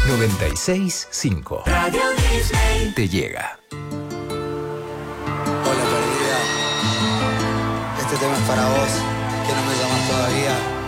96.5 Radio Disney te llega. Hola perdida, este tema es para vos, que no me llamas todavía.